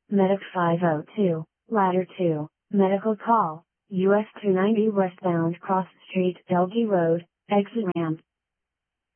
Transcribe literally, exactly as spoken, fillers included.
Medic five oh two, Ladder two, medical call, U S two ninety westbound Cross Street, Delgy Road, exit ramp.